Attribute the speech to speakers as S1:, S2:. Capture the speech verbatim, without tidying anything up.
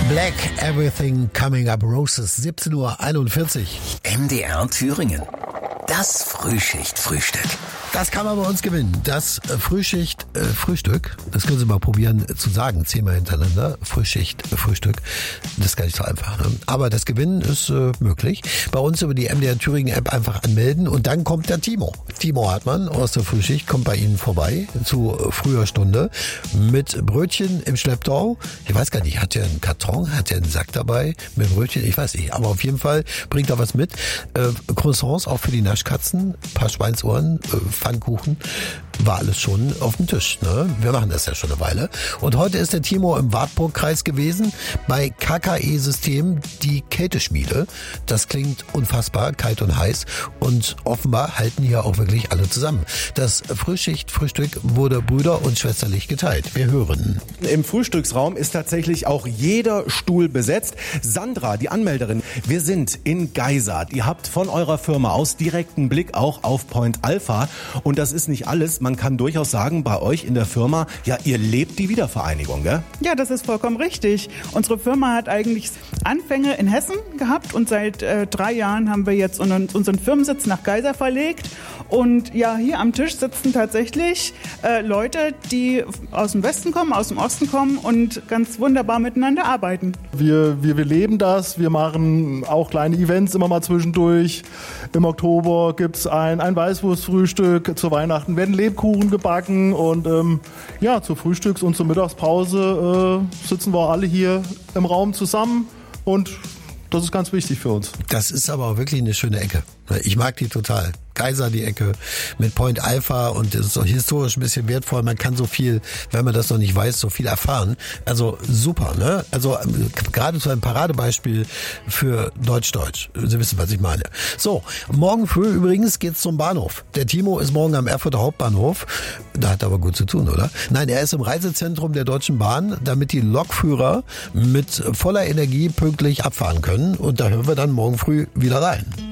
S1: Black, Everything Coming Up Roses, siebzehn Uhr einundvierzig.
S2: M D R Thüringen. Das Frühschicht-Frühstück.
S1: Das kann man bei uns gewinnen. Das Frühschicht-Frühstück, äh, das können Sie mal probieren zu sagen, zehnmal hintereinander. Frühschicht-Frühstück, das ist gar nicht so einfach. Ne? Aber das Gewinnen ist äh, möglich. Bei uns über die M D R Thüringen App einfach anmelden und dann kommt der Timo. Timo Hartmann aus der Frühschicht kommt bei Ihnen vorbei zu früher Stunde mit Brötchen im Schlepptau. Ich weiß gar nicht, hat er einen Karton, hat er einen Sack dabei mit Brötchen? Ich weiß nicht, aber auf jeden Fall bringt er was mit. Äh, Croissants auch für die Naschkatzen, paar Schweinsohren, äh, Pfannkuchen, war alles schon auf dem Tisch. Ne? Wir machen das ja schon eine Weile. Und heute ist der Timo im Wartburgkreis gewesen bei K K E-System, die Kälteschmiede. Das klingt unfassbar kalt und heiß und offenbar halten hier auch wirklich alle zusammen. Das Frühschicht-Frühstück wurde brüder- und schwesterlich geteilt. Wir hören.
S3: Im Frühstücksraum ist tatsächlich auch jeder Stuhl besetzt. Sandra, die Anmelderin, wir sind in Geisart. Ihr habt von eurer Firma aus direkten Blick auch auf Point Alpha. Und das ist nicht alles. Man kann durchaus sagen, bei euch in der Firma, ja, ihr lebt die Wiedervereinigung, gell?
S4: Ja, das ist vollkommen richtig. Unsere Firma hat eigentlich Anfänge in Hessen gehabt und seit äh, drei Jahren haben wir jetzt unseren, unseren Firmensitz nach Geisar verlegt. Und ja, hier am Tisch sitzen tatsächlich äh, Leute, die aus dem Westen kommen, aus dem Osten kommen und ganz wunderbar miteinander arbeiten.
S5: Wir, wir, wir leben das, wir machen auch kleine Events immer mal zwischendurch. Im Oktober gibt's ein, ein Weißwurstfrühstück, zu Weihnachten werden Lebkuchen gebacken und ähm, ja, zur Frühstücks- und zur Mittagspause äh, sitzen wir alle hier im Raum zusammen und das ist ganz wichtig für uns.
S1: Das ist aber auch wirklich eine schöne Ecke. Ich mag die total. Geisar, die Ecke mit Point Alpha und das ist auch historisch ein bisschen wertvoll. Man kann so viel, wenn man das noch nicht weiß, so viel erfahren. Also super, ne? Also gerade so ein Paradebeispiel für Deutsch-Deutsch. Sie wissen, was ich meine. So, morgen früh übrigens geht's zum Bahnhof. Der Timo ist morgen am Erfurter Hauptbahnhof. Da hat er aber gut zu tun, oder? Nein, er ist im Reisezentrum der Deutschen Bahn, damit die Lokführer mit voller Energie pünktlich abfahren können. Und da hören wir dann morgen früh wieder rein.